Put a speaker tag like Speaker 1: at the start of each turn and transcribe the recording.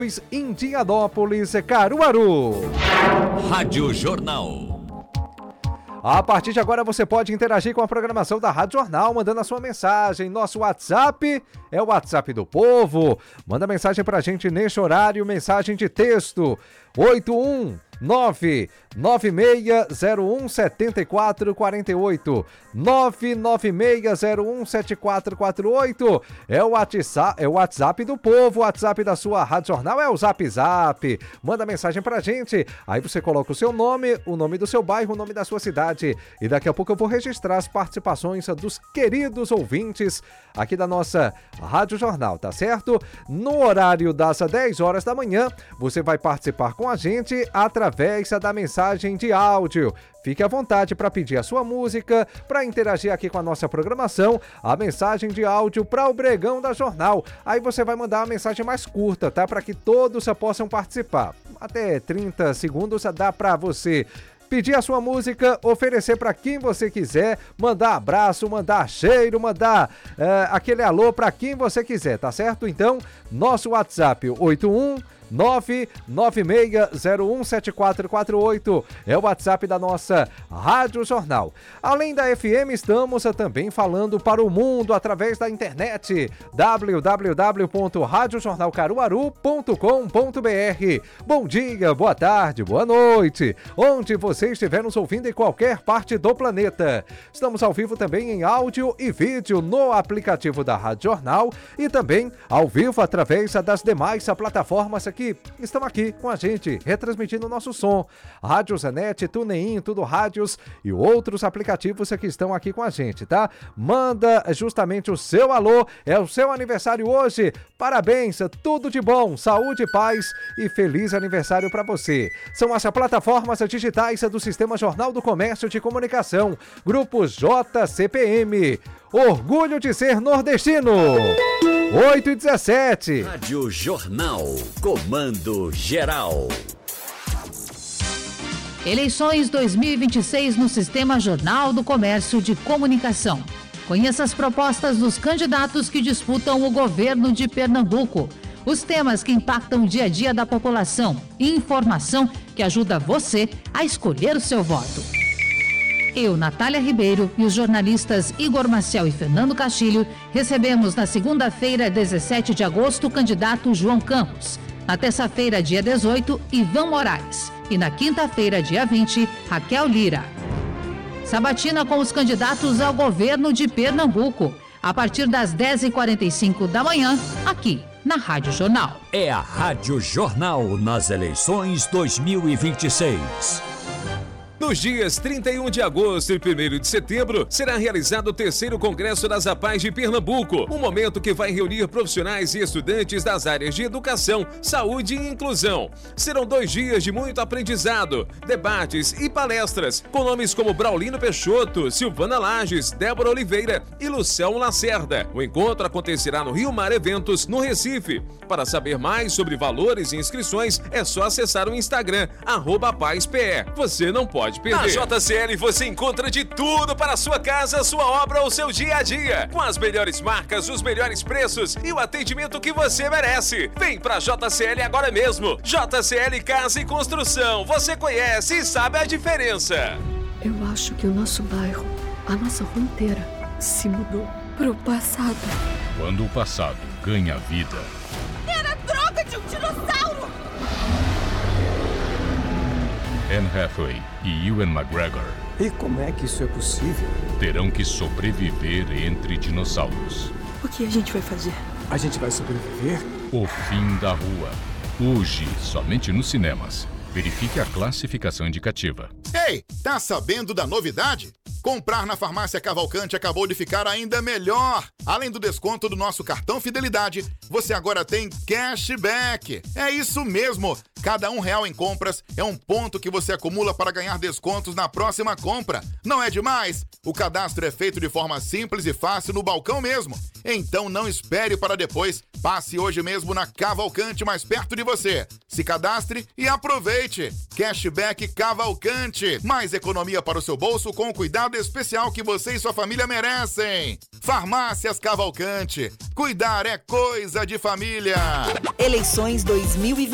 Speaker 1: Indianópolis, Caruaru.
Speaker 2: Rádio Jornal.
Speaker 1: A partir de agora você pode interagir com a programação da Rádio Jornal, mandando a sua mensagem. Nosso WhatsApp é o WhatsApp do povo. Manda mensagem pra gente neste horário, mensagem de texto. 81996017448 996017448 é o WhatsApp do povo, o WhatsApp da sua Rádio Jornal é o Zap Zap. Manda mensagem pra gente, aí você coloca o seu nome, o nome do seu bairro, o nome da sua cidade e daqui a pouco eu vou registrar as participações dos queridos ouvintes aqui da nossa Rádio Jornal, tá certo? No horário das 10 horas da manhã, você vai participar com a gente através da mensagem de áudio. Fique à vontade para pedir a sua música, para interagir aqui com a nossa programação, a mensagem de áudio para o Bregão da Jornal. Aí você vai mandar uma mensagem mais curta, tá? Para que todos possam participar. Até 30 segundos dá para você pedir a sua música, oferecer para quem você quiser, mandar abraço, mandar cheiro, mandar aquele alô para quem você quiser, tá certo? Então, nosso WhatsApp 81996017448 é o WhatsApp da nossa Rádio Jornal. Além da FM, estamos também falando para o mundo através da internet www.radiojornalcaruaru.com.br. Bom dia, boa tarde, boa noite, onde você estiver nos ouvindo em qualquer parte do planeta. Estamos ao vivo também em áudio e vídeo no aplicativo da Rádio Jornal e também ao vivo através das demais plataformas que estão aqui com a gente, retransmitindo o nosso som. Rádio Zenet, TuneIn, Tudo Rádios e outros aplicativos que estão aqui com a gente, tá? Manda justamente o seu alô, é o seu aniversário hoje. Parabéns, tudo de bom, saúde, paz e feliz aniversário para você. São as plataformas digitais do Sistema Jornal do Comércio de Comunicação, Grupo JCPM. Orgulho de ser nordestino. 8h17.
Speaker 2: Rádio Jornal. Comando Geral.
Speaker 3: Eleições 2026 no Sistema Jornal do Comércio de Comunicação. Conheça as propostas dos candidatos que disputam o governo de Pernambuco. Os temas que impactam o dia a dia da população. Informação que ajuda você a escolher o seu voto. Eu, Natália Ribeiro e os jornalistas Igor Maciel e Fernando Castilho recebemos na segunda-feira, 17 de agosto, o candidato João Campos. Na terça-feira, dia 18, Ivan Moraes. E na quinta-feira, dia 20, Raquel Lira. Sabatina com os candidatos ao governo de Pernambuco. A partir das 10h45 da manhã, aqui na Rádio Jornal.
Speaker 2: É a Rádio Jornal nas eleições 2026.
Speaker 4: Nos dias 31 de agosto e 1º de setembro, será realizado o 3º Congresso das APAES de Pernambuco, um momento que vai reunir profissionais e estudantes das áreas de educação, saúde e inclusão. Serão 2 dias de muito aprendizado, debates e palestras, com nomes como Braulino Peixoto, Silvana Lages, Débora Oliveira e Luciano Lacerda. O encontro acontecerá no Rio Mar Eventos, no Recife. Para saber mais sobre valores e inscrições, é só acessar o Instagram, @APAESPE. Você não pode perder. Na JCL você encontra de tudo para a sua casa, sua obra ou seu dia a dia. Com as melhores marcas, os melhores preços e o atendimento que você merece. Vem pra JCL agora mesmo. JCL Casa e Construção. Você conhece e sabe a diferença.
Speaker 5: Eu acho que o nosso bairro, a nossa rua inteira, se mudou pro passado.
Speaker 6: Quando o passado ganha vida.
Speaker 7: Era droga de um dinossauro!
Speaker 6: Anne Hathaway e Ewan McGregor.
Speaker 8: E como é que isso é possível?
Speaker 6: Terão que sobreviver entre dinossauros.
Speaker 5: O que a gente vai fazer?
Speaker 8: A gente vai sobreviver?
Speaker 6: O fim da rua. Hoje, somente nos cinemas. Verifique a classificação indicativa.
Speaker 9: Ei, tá sabendo da novidade? Comprar na Farmácia Cavalcante acabou de ficar ainda melhor. Além do desconto do nosso cartão Fidelidade, você agora tem cashback. É isso mesmo. Cada R$1 em compras é um ponto que você acumula para ganhar descontos na próxima compra. Não é demais? O cadastro é feito de forma simples e fácil no balcão mesmo. Então não espere para depois. Passe hoje mesmo na Cavalcante mais perto de você. Se cadastre e aproveite. Cashback Cavalcante. Mais economia para o seu bolso com o cuidado especial que você e sua família merecem. Farmácias Cavalcante. Cuidar é coisa de família.
Speaker 10: Eleições 2020.